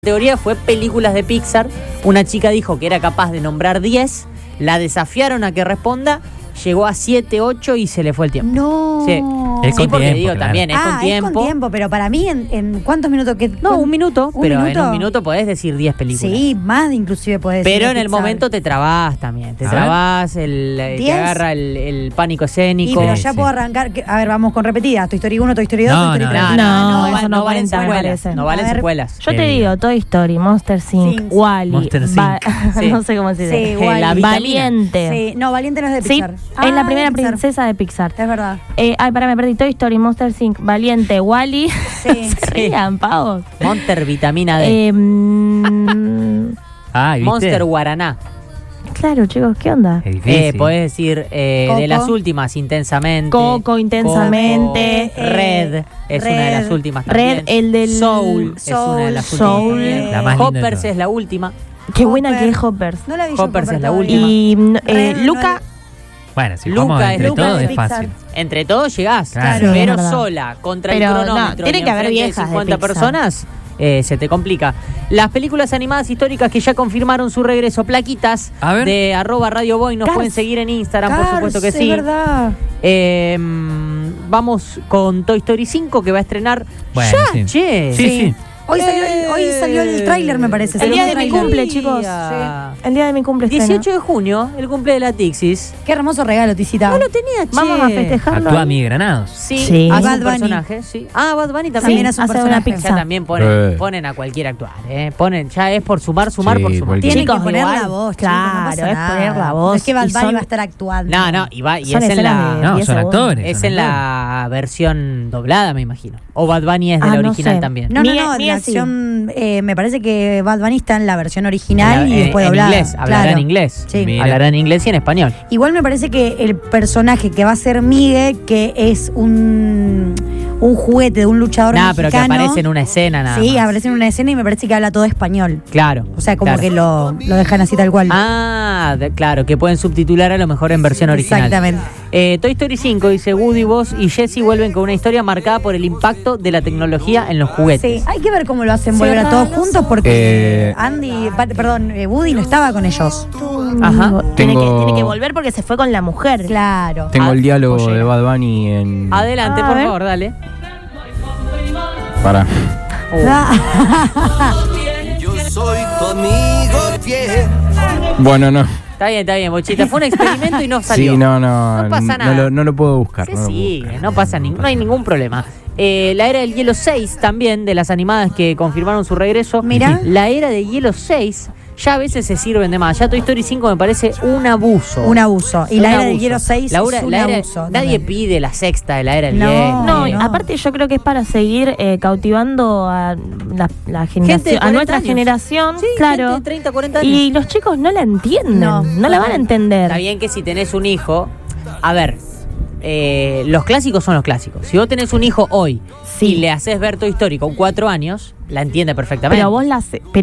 Categoría fue películas de Pixar. Una chica dijo que era capaz de nombrar 10, la desafiaron a que responda, llegó a 7, 8 y se le fue el tiempo. No. Sí, Es con porque tiempo, digo, claro. también es con tiempo. Es con tiempo, pero para mí, ¿en cuántos minutos? No, un minuto, ¿Un pero minuto? en un minuto podés decir 10 películas. Sí, más inclusive podés decir. Pero de en el Pixar. momento te trabás también. Te A trabás, te 10. agarra el pánico Y escénico. pero Sí, ya sí. puedo arrancar. A ver, vamos con repetidas. Toy Story 1, Toy Story 2, No, Toy Story no, 3. no, eso no valen cuenta, me secuelas. parece. No valen A ver. secuelas. Yo te Qué digo, Toy Story, Monster Inc., Inc. Wall-E, Monster Inc. Sí. no sé cómo se dice. Sí, La Wall-E. vitamina. Valiente. Sí, no, Valiente no es de Sí, Pixar. es la Ah, primera de Pixar. princesa de Pixar. Es verdad. Pará, me perdí. Toy Story, Monster Inc., Valiente, Wall-E. Sí. Se rían, pavos. Monster Vitamina D. Ah, ¿viste? Monster Guaraná. Claro, chicos, ¿qué onda? Es difícil. Podés decir de Coco. las últimas, Intensamente. Coco, Intensamente. Coco, Red es una de las Red. últimas también. Red, el del... Soul es una de las Soul. últimas también. La más linda de Hoppers todas. es la última. Qué buena Hopper. que es Hoppers. No la vi yo, Hoppers es la todavía. última. Y Red, Luca, Bueno, si Luca jugamos es entre Luca todos de es Pixar. fácil. Entre todos llegás, Claro. Sí, pero es verdad. sola contra Pero el no, cronómetro. tiene y que haber enfrente de viejas de 50 Pixar. personas, se te complica. Las películas animadas históricas que ya confirmaron su regreso, plaquitas A ver. de @radioboy, nos Cars. pueden seguir en Instagram, por Cars, supuesto que es sí. verdad. Vamos con Toy Story 5 que va a estrenar Bueno, ya, sí. che. Sí, sí. Hoy salió el tráiler, me parece. el salió día un de mi tráiler. cumple, chicos. El día de mi cumple estreno. 18 de junio, el cumple de la Tixis. Qué hermoso regalo, Tisita. No lo tenía, che. Vamos a festejarlo. Actúa mi Granados. Sí, Sí. hace Bad un Bunny. personaje, sí. Ah, Bad Bunny también. También es un hace una personaje. pizza. Ya también ponen a cualquiera actuar, Ponen, ya es por sumar Sí, por sumar. cualquier- Tienen Chicos, que poner igual, la voz, claro, chicos, no pasa es nada. poner la No voz. es que Bad Y Bunny son- va a estar actuando. No, y Son es en escenas la... de No, 10 son segundos. actores. Es son en la versión doblada, me imagino. O Bad Bunny es de la no original sé. también. No, Miguel- la Miguel sí. acción, me parece que Bad Bunny está en la versión original y después en doblada. inglés, hablará Claro. en inglés. Sí. Mira. Hablará en inglés y en español. Igual me parece que el personaje que va a ser Miguel, que es un juguete de un luchador Nada, pero que mexicano. aparece en una escena nada Sí, más. aparece en una escena y me parece que habla todo español. Claro. O sea, como claro. que lo dejan así tal cual. Ah, claro, que pueden subtitular a lo mejor en versión original. Exactamente. Toy Story 5, dice Woody, Buzz y Jessie vuelven con una historia marcada por el impacto de la tecnología en los juguetes. Sí, hay que ver cómo lo hacen volver a todos juntos porque Woody no estaba con ellos. Ajá. Tiene que volver porque se fue con la mujer. Claro. Tengo el diálogo oye. de Bad Bunny en... Adelante, A por ver. favor, dale. Para. Yo soy tu amigo fiel. Bueno, no. Está bien, Bochita. Fue un experimento y no salió. Sí, no. No pasa nada. No lo puedo buscar. Se no lo puedo sigue, buscar. no pasa no hay ningún problema. La Era del Hielo 6 también, de las animadas que confirmaron su regreso. Mirá. La Era del Hielo 6 ya a veces se sirven de más. Ya Toy Story 5 me parece un abuso. Un abuso. Y Un la era abuso. del Hielo 6 La es un era- abuso. Nadie también. pide la sexta de la Era del No, Hielo. No, no. aparte yo creo que es para seguir cautivando a la Gente de generación, a 40 nuestra años. generación, Sí, claro. gente de 30, 40 años. Y los chicos no la entienden, No. no la van a entender. Está bien que si tenés un hijo, a ver, los clásicos son los clásicos. Si vos tenés un hijo hoy Sí. y le haces ver Toy Story con 4 años, la entiende perfectamente. Pero vos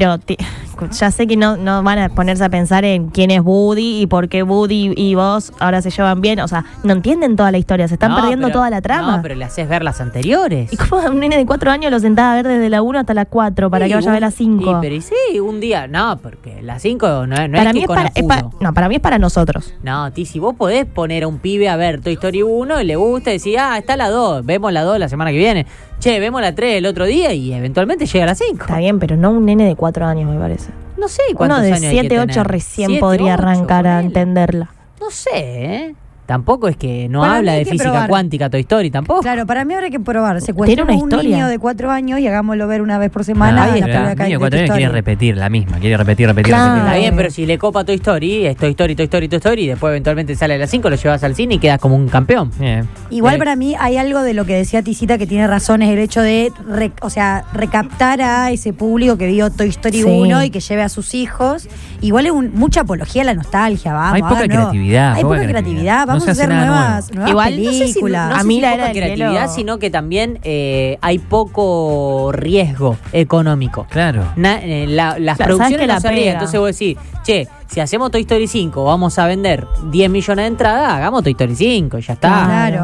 ya sé que no van a ponerse a pensar en quién es Woody y por qué Woody y vos ahora se llevan bien. O sea, no entienden toda la historia, se están No, perdiendo pero- toda la trama. No, pero le haces ver las anteriores. ¿Y cómo a un nene de 4 años lo sentás a ver desde la 1 hasta la 4 para Sí, que vaya a ver la 5? Pero sí, un día, no, porque la 5 no es Para que mí con apuro. para mí es para nosotros. No, si vos podés poner a un pibe a ver Toy Story 1 y le gusta y decir, está la 2, vemos la 2 la semana que viene. Che, vemos la 3 el otro día y eventualmente llega a la 5. Está bien, pero no un nene de 4 años, me parece. No sé cuántos Uno de años hay que 7, 8 tener. recién 7, podría 8, arrancar a ponele. entenderla. No sé, ¿eh? Tampoco es que no Para mí habla hay de que física probar. cuántica Toy Story, tampoco. Claro, para mí habrá que probar. Tiene Secuestremos una a un historia. niño de 4 años y hagámoslo ver una vez por semana. Ahí la está. película Niño de de 4 años Toy quiere Story. repetir la misma. Quiere repetir. Claro. Está bien, pero si le copa Toy Story, es Toy Story, Toy Story, Toy Story, y después eventualmente sale a las 5, lo llevas al cine y quedas como un campeón. Bien. Igual para mí hay algo de lo que decía Tisita que tiene razón, es el hecho de recaptar a ese público que vio Toy Story Sí. 1 y que lleve a sus hijos. Igual es mucha apología a la nostalgia, vamos. Hay poca hagan nuevos- creatividad, Hay poca poca creatividad, creatividad. vamos No se a hace hacer nada nuevas Igual, no sé si- películas. no sé A si mí la poca era de creatividad, creatividad, sino que también hay poco riesgo económico. Claro. Las ¿sabes producciones que no la se arriesgan. pega? Entonces vos decís, che, si hacemos Toy Story 5, vamos a vender 10 millones de entradas, hagamos Toy Story 5 y ya está. Claro.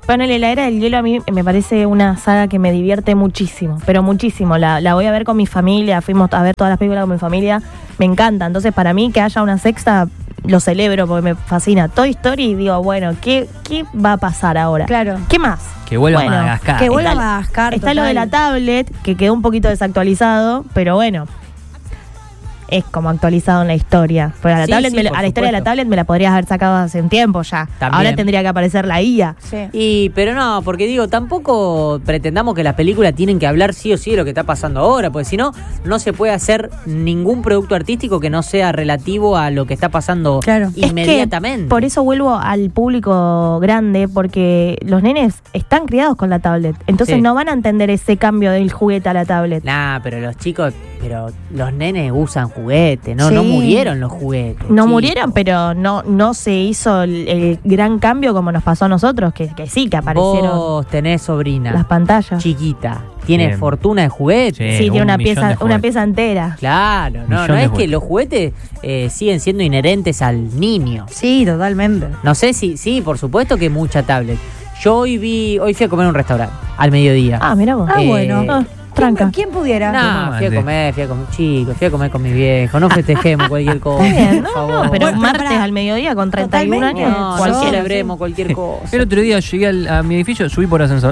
Ponele, La Era del Hielo a mí me parece una saga que me divierte muchísimo, pero muchísimo. La voy a ver con mi familia, fuimos a ver todas las películas con mi familia, me encanta. Entonces, para mí que haya una sexta, lo celebro porque me fascina. Toy Story, digo, bueno, ¿qué va a pasar ahora? Claro. ¿Qué más? Que vuelva Bueno, a Madagascar. Que vuelva a Está- Madagascar. Está lo de la tablet, que quedó un poquito desactualizado, pero bueno, es como actualizado en la historia. Pero a la, Sí, tablet sí, a por la historia de la supuesto. tablet me la podrías haber sacado hace un tiempo ya. También. Ahora tendría que aparecer la IA. Sí. Pero no, porque digo, tampoco pretendamos que las películas tienen que hablar sí o sí de lo que está pasando ahora, porque si no, no se puede hacer ningún producto artístico que no sea relativo a lo que está pasando Claro. Es inmediatamente. que por eso vuelvo al público grande, porque los nenes están criados con la tablet. Entonces Sí. no van a entender ese cambio del juguete a la tablet. Nah, pero los nenes usan juguetes, no, Sí. no murieron los juguetes. No chicos. murieron, pero no se hizo el gran cambio como nos pasó a nosotros, que sí, que aparecieron Vos tenés sobrina las pantallas. chiquita, tiene Bien. fortuna de juguetes. Sí. Sí, tiene un una millón de pieza, una juguetes. pieza entera. Claro, no Millón de es que juguetes. los juguetes siguen siendo inherentes al niño. Sí, totalmente. No sé si, sí, por supuesto que mucha tablet. Yo hoy fui a comer a un restaurante al mediodía. Ah, mira vos. Ah, bueno. Tranca. ¿Quién pudiera? No, fui a Tomate. comer, chicos, fui a comer con mis viejos. No festejemos cualquier cosa. Está bien, por favor. no, pero Bueno, un martes pará. al mediodía con 31 Totalmente. años, No, no cualquiera. celebremos cualquier cosa. El otro día llegué a mi edificio, subí por ascensor.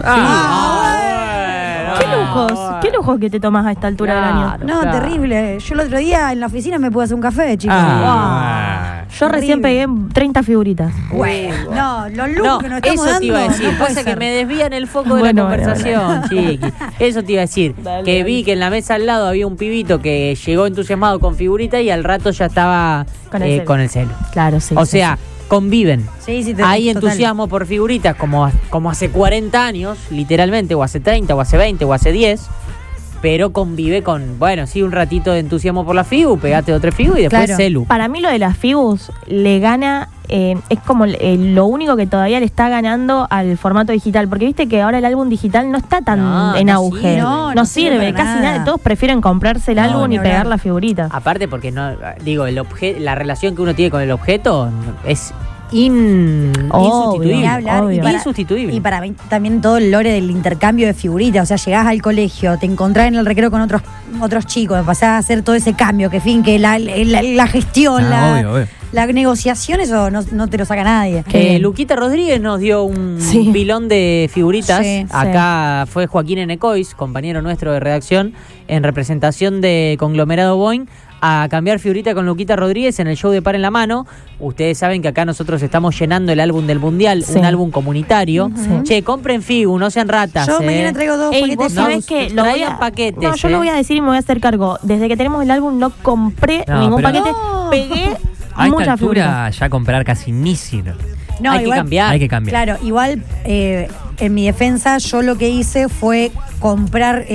¿Qué lujos? ¿Qué lujos que te tomas a esta altura del año? Claro, No, claro. terrible. Yo el otro día en la oficina me pude hacer un café, chicos. Ah. Yo recién pegué 30 figuritas. Bueno, no, los looks No, que nos estamos eso te iba a dando, decir. no puede Pasa que ser. me desvían el foco de Bueno, la bueno, conversación, chiqui. Eso te iba a decir. Dale, que dale. vi que en la mesa al lado había un pibito que llegó entusiasmado con figuritas y al rato ya estaba Con el celu. celu. Claro, sí. O sí, sea, conviven. Sí, sí, Hay total. entusiasmo por figuritas como hace 40 años, literalmente, o hace 30, o hace 20, o hace 10. Pero convive con, bueno, sí, un ratito de entusiasmo por la figu, pegate otro figu y después Claro. celu. Para mí lo de las Fibus le gana, es como lo único que todavía le está ganando al formato digital, porque viste que ahora el álbum digital no está tan No, en no auge. sirve. No sirve sirve, para casi nada. nada. Todos prefieren comprarse el No, álbum ni y pegar hablar. la figurita. Aparte porque no, digo, la relación que uno tiene con el objeto es Obvio, insustituible. Ni hablar. Obvio. Insustituible. Y para mí también todo el lore del intercambio de figuritas. O sea, llegás al colegio, te encontrás en el recreo con otros chicos, pasás a hacer todo ese cambio, que fin, que la gestión, Obvio. la negociación, eso no te lo saca nadie. Luquita Rodríguez nos dio un Sí. pilón de figuritas. Sí, Acá fue Joaquín Enecois, compañero nuestro de redacción, en representación de Conglomerado Boeing, a cambiar figurita con Luquita Rodríguez en el show de Par en la Mano. Ustedes saben que acá nosotros estamos llenando el álbum del Mundial, Sí. un álbum comunitario. Sí. Che, compren figu, no sean ratas. Yo mañana traigo 2 Ey, paquetes. vos No, sabés que lo voy traigan a, paquetes, no, yo lo voy a decir y me voy a hacer cargo. Desde que tenemos el álbum no compré No, ningún pero- paquete, No. pegué A esta muchas figuritas. altura ya comprar casi ni sirve. No, hay que igual- cambiar. Hay que cambiar. Claro, igual en mi defensa yo lo que hice fue comprar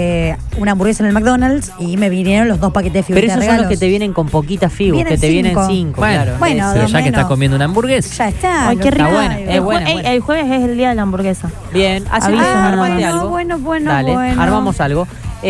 una hamburguesa en el McDonald's y me vinieron los 2 paquetes de Pero figuritas esos de son los regalos. que te vienen con poquitas figu, Vienen que te vienen 5. 5, Bueno, claro. bueno, Pero dos ya que estás menos. comiendo una hamburguesa. Ya está. Ay, qué lo rico. buena, traigo. es buena, Ey, buena. el jueves es el día de la hamburguesa. Bien, hacemos Aviso nada armate más. algo. Bueno, Dale, bueno. armamos algo.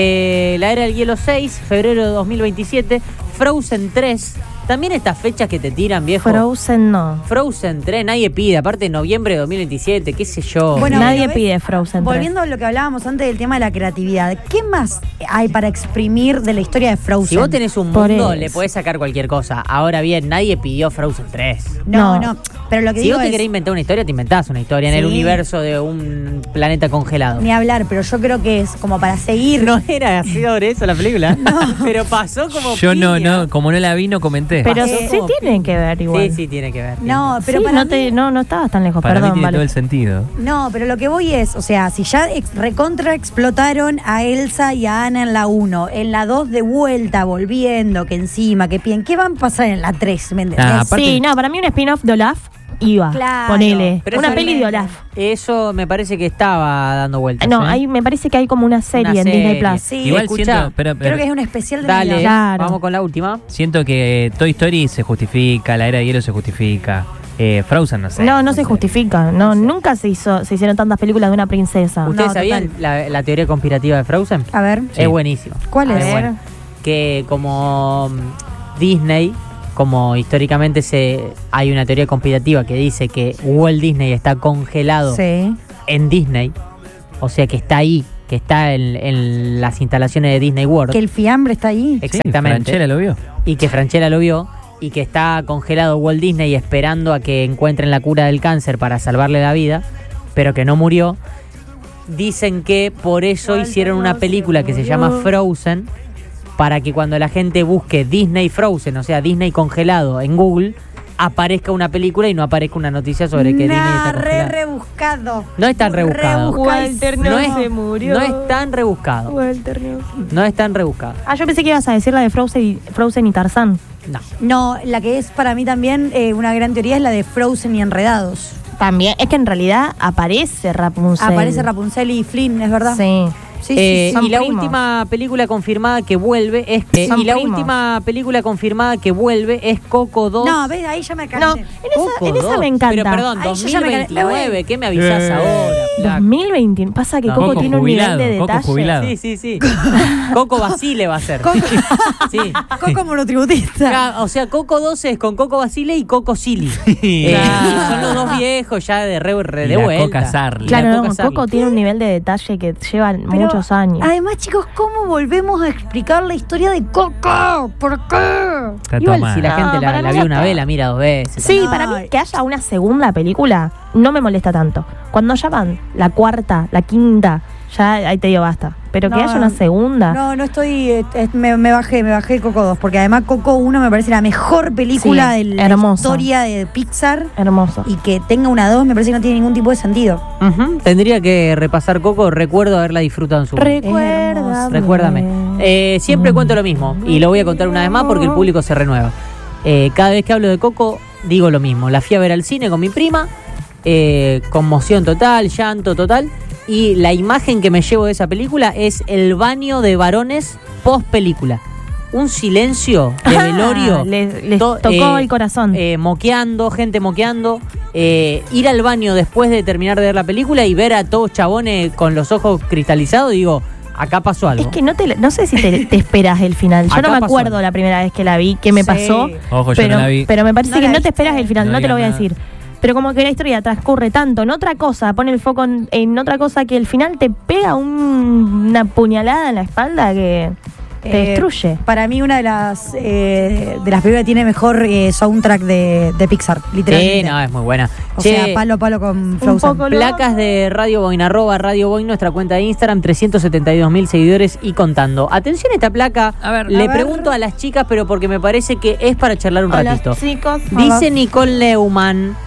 La Era del Hielo 6, febrero de 2027. Frozen 3. También estas fechas que te tiran, viejo. Frozen no. Frozen 3, nadie pide. Aparte, noviembre de 2027, qué sé yo. Bueno, Nadie pero ves, pide Frozen 3. Volviendo a lo que hablábamos antes del tema de la creatividad, ¿qué más hay para exprimir de la historia de Frozen? Si vos tenés un Por mundo, eso. le podés sacar cualquier cosa. Ahora bien, nadie pidió Frozen 3. No, No. no, pero lo que Si digo vos te es, querés inventar una historia, te inventás una historia en el Sí. universo de un planeta congelado. ni hablar, pero yo creo que es como para seguir. No era así sobre eso la película. Pero pasó como Yo piña. como no la vi, no comenté. Pero Pasó sí como tienen que ver igual. Sí, tiene que ver. No, pero Sí, para no, mí, no estabas tan lejos, Para mí perdón, tiene vale. todo el sentido. no, pero lo que voy es, o sea, si ya recontra explotaron a Elsa y a Anna en la 1, en la 2 de vuelta, volviendo, que encima, que piden, ¿qué van a pasar en la 3? ¿Me entendés? Ah, aparte- Sí, no, para mí un spin-off de Olaf iba. Claro. Ponele. Pero Una eso peli de viene- Olaf. Eso me parece que estaba dando vueltas. No, ¿eh? me parece que hay como una serie Una en Disney serie. Plus. Sí, Igual escuchá, siento, creo que es un especial de Dale, Navidad. Claro. vamos con la última. siento que Toy Story se justifica, la Era de Hielo se justifica. Frozen no sé. No se justifica. No, nunca se hicieron tantas películas de una princesa. ¿Ustedes No, sabían la teoría conspirativa de Frozen? A ver, Sí. Es buenísimo. ¿cuál A es? ver. Que como Disney, como históricamente hay una teoría conspirativa que dice que Walt Disney está congelado Sí. en Disney, o sea que está ahí, que está en las instalaciones de Disney World. Que el fiambre está ahí. Exactamente. Sí, Franchella lo vio. Y que Franchella lo vio y que está congelado Walt Disney esperando a que encuentren la cura del cáncer para salvarle la vida, pero que no murió. Dicen que por eso hicieron una película que se llama Frozen, para que cuando la gente busque Disney Frozen, o sea, Disney congelado en Google, aparezca una película y no aparezca una noticia sobre que Disney está congelado. rebuscado. No es tan rebuscado. Walter no se murió. No es tan rebuscado. Walter no. No es tan rebuscado. Ah, yo pensé que ibas a decir la de Frozen y Tarzán. No. No, la que es para mí también una gran teoría es la de Frozen y Enredados. También, es que en realidad aparece Rapunzel. Aparece Rapunzel y Flynn, ¿es verdad? Sí. Sí, sí, sí. Son Y la primos. última película confirmada que vuelve es Son y la primos. última película confirmada que vuelve es Coco 2. No, ves, ahí ya me No, cansé. en esa me encanta. Pero perdón, Ahí yo ya me 2029, ¿qué me avisás ahora? flaco? 2020. Pasa que No, Coco Coco tiene un nivel jubilado, de Coco detalle. jubilado. Sí, sí, sí. Coco Basile va a ser. Sí. Coco monotributista. O sea, Coco 2 es con Coco Basile y Coco Silly. Claro. Y son los dos viejos ya de Y de la vuelta. Coca Sarli. Y la Claro, Coca no, Sarli. Coco tiene un nivel de detalle que lleva Pero, muchos años. Además, chicos, ¿cómo volvemos a explicar la historia de Coco? ¿Por qué? Está Igual tomada. si la gente No, la para mí vio ya una está. vez, la mira 2 veces. Sí, No. para mí que haya una segunda película no me molesta tanto. Cuando ya van la cuarta, la quinta, ya ahí te digo basta. Pero que No, haya una segunda. No, no estoy. Me bajé Coco 2, porque además Coco 1 me parece la mejor película Sí, de la hermosa. historia de Pixar. Hermoso. Y que tenga una 2 me parece que no tiene ningún tipo de sentido. Ujú. Tendría que repasar Coco. Recuerdo haberla disfrutado en su Recuérdame. Siempre cuento lo mismo y lo voy a contar una vez más porque el público se renueva. Cada vez que hablo de Coco digo lo mismo. La fui a ver al cine con mi prima, conmoción total, llanto total, y la imagen que me llevo de esa película es el baño de varones post película. Un silencio de velorio. Les To- tocó el corazón. Moqueando, gente moqueando. Ir al baño después de terminar de ver la película y ver a todos chabones con los ojos cristalizados, digo, acá pasó algo. Es que no sé si te esperas el final. Yo Acá no me pasó acuerdo algo. la primera vez que la vi, qué me Sí. pasó. Ojo, yo no la vi. Pero me parece No que la no te viste. esperas el final, No no te lo voy a digas decir. Pero como que la historia transcurre tanto en otra cosa, pone el foco en otra cosa, que el final te pega una puñalada en la espalda que te destruye. Para mí, una de las películas que tiene mejor soundtrack de Pixar, literalmente. Sí, no, es muy buena. O Che, sea, palo a palo con Frozen. poco placas de Radio Boing, @Radio Boing, nuestra cuenta de Instagram, 372.000 seguidores y contando. Atención a esta placa. A ver. Le A ver. pregunto a las chicas, pero porque me parece que es para charlar un Hola, ratito. chicos. Dice Nicole Neumann,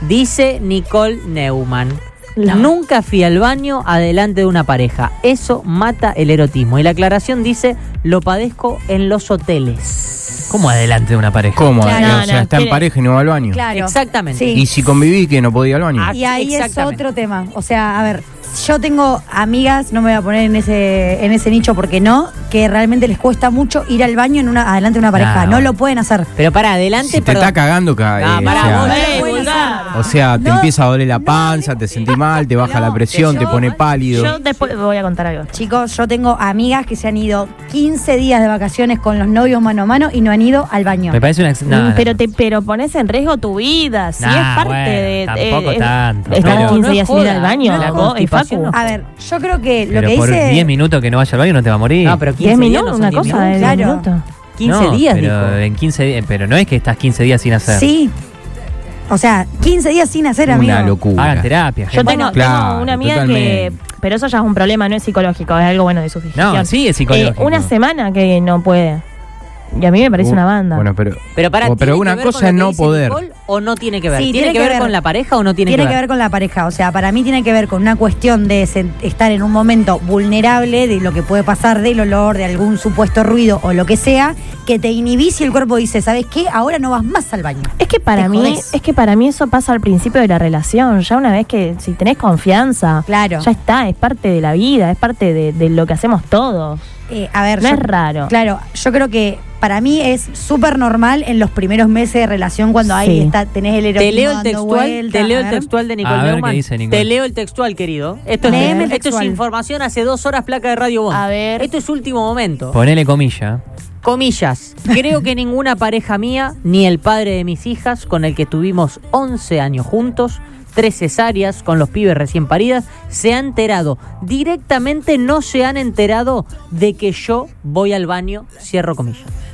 nunca fui al baño adelante de una pareja. Eso mata el erotismo. Y la aclaración dice, lo padezco en los hoteles. ¿Cómo adelante de una pareja? ¿Cómo? Claro, o no, sea, no, está en quiere- pareja y no va al baño. Claro. Exactamente. Sí. Y si conviví que no podía ir al baño. Ah, Y ahí es Exactamente. otro tema. O sea, a ver, yo tengo amigas, no me voy a poner en ese nicho porque no, que realmente les cuesta mucho ir al baño adelante de una pareja. Ah, No bueno. lo pueden hacer. Pero para adelante, Si te perdón. está cagando, Ah, pará, o sea, vos, no lo pueden vulgar. hacer. o sea, te No, empieza a doler la no, panza, te sentís mal, te baja la presión, te yo- pone pálido. Yo después voy a contar algo. Chicos, yo tengo amigas que se han ido 15 días de vacaciones con los novios mano a mano y no han ido al baño. Me parece una... no, Pero pones en riesgo tu vida. Si Nah, es parte bueno, de. tampoco tanto, Estar pero- 15 No días es sin ir joda, al baño. la Facu. constipación no. A ver, yo creo que lo Pero que por dice... 10 minutos que no vayas al baño no te va a morir. No, pero 15 10 días minutos, no son una 10 cosa de minutos. 10 Claro. minutos. 15 No, días, pero dijo. en 15 días, pero no es que estás 15 días sin hacer. Sí. O sea, 15 días sin hacer, amigo. Una locura. Hagan terapia. Yo gente. tengo, Claro, tengo una amiga que. totalmente. Pero eso ya es un problema, no es psicológico, es algo bueno de su digestión. No, sí es psicológico. Una semana que no puede. Y a mí me parece una banda. Bueno, pero Pero para pero una cosa es no poder. ¿O no tiene que ver? Sí, ¿Tiene que ver con la pareja o no tiene que ver con la pareja. O sea, para mí tiene que ver con una cuestión de estar en un momento vulnerable de lo que puede pasar, del olor, de algún supuesto ruido o lo que sea, que te inhibís y el cuerpo dice, ¿sabes qué? Ahora no vas más al baño. Es que para Te mí, jodés. eso pasa al principio de la relación. Ya una vez que si tenés confianza, Claro. ya está, es parte de la vida, es parte de lo que hacemos todos. A ver, No es raro. Claro, yo creo que para mí es súper normal en los primeros meses de relación cuando ahí Sí. tenés el erotismo Te leo el dando textual, vueltas. te leo A el ver. textual de Nicole A ver, Neumann. ¿qué dice Nicole? Te leo el textual, querido. Esto Léeme el es textual. información hace 2 horas, placa de Radio Bond. A ver. Esto es último momento. Ponele comilla. Comillas. Creo que ninguna pareja mía, ni el padre de mis hijas, con el que tuvimos 11 años juntos, 3 cesáreas con los pibes recién paridas, se ha enterado. Directamente no se han enterado de que yo voy al baño, cierro comillas.